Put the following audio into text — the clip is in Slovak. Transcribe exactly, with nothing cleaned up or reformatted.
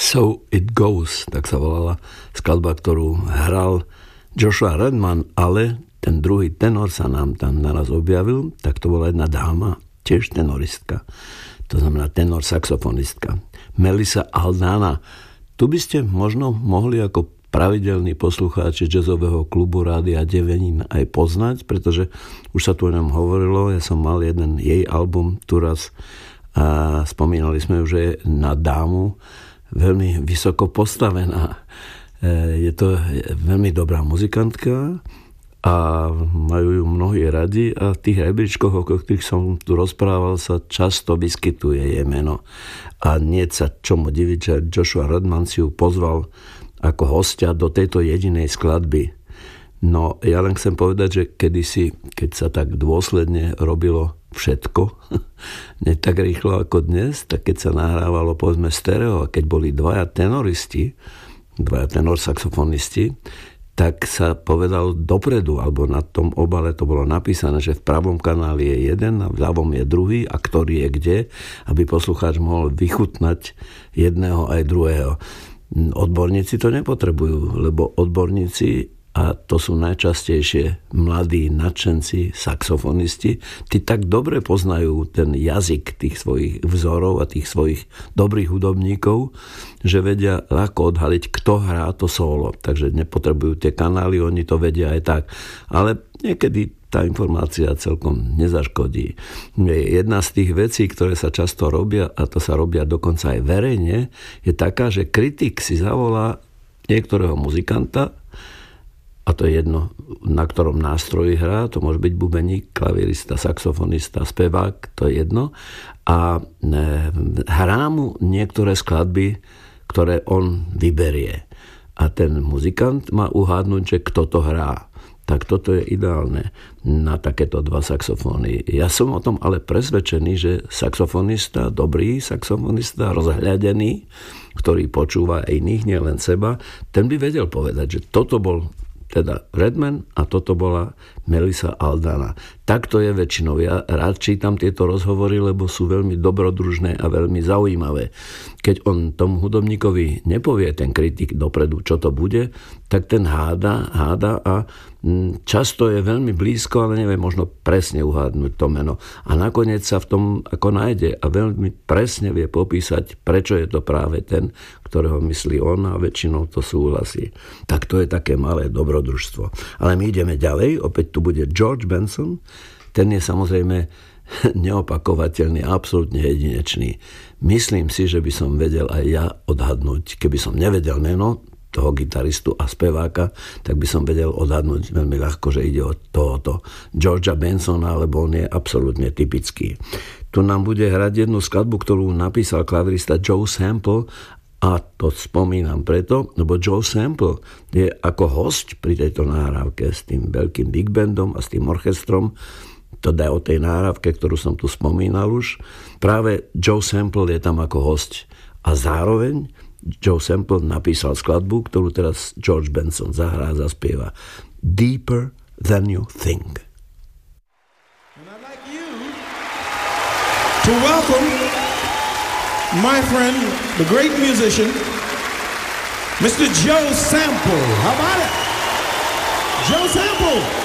So It Goes, tak sa volala skladba, ktorú hral Joshua Redman, ale ten druhý tenor sa nám tam naraz objavil, tak to bola jedna dáma, tiež tenoristka, to znamená tenor saxofonistka, Melissa Aldana. Tu by ste možno mohli ako pravidelní poslucháči jazzového klubu Rádia Devenín aj poznať, pretože už sa tu o ňom hovorilo, ja som mal jeden jej album tu raz a spomínali sme ju, že je na dámu veľmi vysoko postavená. Je to veľmi dobrá muzikantka a majú ju mnohí radi a v tých rebríčkoch, o ktorých som tu rozprával, sa často vyskytuje jej meno. A nie sa čomu diviť, že Joshua Redman si ju pozval ako hostia do tejto jedinej skladby. No, ja len chcem povedať, že kedysi, keď sa tak dôsledne robilo všetko, nie tak rýchlo ako dnes, tak keď sa nahrávalo povedzme stereo a keď boli dvaja tenoristi, dvaja tenor saxofonisti, tak sa povedal dopredu, alebo na tom obale to bolo napísané, že v pravom kanáli je jeden a v ľavom je druhý a ktorý je kde, aby poslucháč mohol vychutnať jedného aj druhého. Odborníci to nepotrebujú, lebo odborníci, a to sú najčastejšie mladí nadšenci, saxofonisti, tí tak dobre poznajú ten jazyk tých svojich vzorov a tých svojich dobrých hudobníkov, že vedia ľahko odhaliť, kto hrá to solo. Takže nepotrebujú tie kanály, oni to vedia aj tak. Ale niekedy tá informácia celkom nezaškodí. Jedna z tých vecí, ktoré sa často robia, a to sa robia dokonca aj verejne, je taká, že kritik si zavolá niektorého muzikanta, a to je jedno, na ktorom nástroji hrá, to môže byť bubeník, klavirista, saxofonista, spevák, to je jedno. A hrá mu niektoré skladby, ktoré on vyberie. A ten muzikant má uhádnuť, že kto to hrá. Tak toto je ideálne na takéto dva saxofóny. Ja som o tom ale presvedčený, že saxofonista, dobrý saxofonista, rozhľadený, ktorý počúva aj iných, nielen seba, ten by vedel povedať, že toto bol teda Redman a toto bola Melissa Aldana. Takto je väčšinou. Ja rád čítam tieto rozhovory, lebo sú veľmi dobrodružné a veľmi zaujímavé. Keď on tomu hudobníkovi nepovie ten kritik dopredu, čo to bude, tak ten háda, háda a často je veľmi blízko, ale nevie možno presne uhádnuť to meno. A nakoniec sa v tom ako nájde a veľmi presne vie popísať, prečo je to práve ten, ktorého myslí on a väčšinou to súhlasí. Tak to je také malé dobrodružstvo. Ale my ideme ďalej, opäť tu bude George Benson, ten je samozrejme neopakovateľný, absolútne jedinečný. Myslím si, že by som vedel aj ja odhadnúť, keby som nevedel meno toho gitaristu a speváka, tak by som vedel odhadnúť veľmi ľahko, že ide o tohoto Georgea Bensona, lebo on je absolútne typický. Tu nám bude hrať jednu skladbu, ktorú napísal klavirista Joe Sample, a to spomínam preto, lebo Joe Sample je ako host pri tejto nahrávke s tým veľkým big bandom a s tým orchestrom, teda o tej nahrávke, ktorú som tu spomínal už. Práve Joe Sample je tam ako host a zároveň Joe Sample napísal skladbu, ktorú teraz George Benson zahrá a zaspieva. Deeper Than You Think. And I'd like you to welcome my friend, the great musician, Mister Joe Sample. How about it? Joe Sample.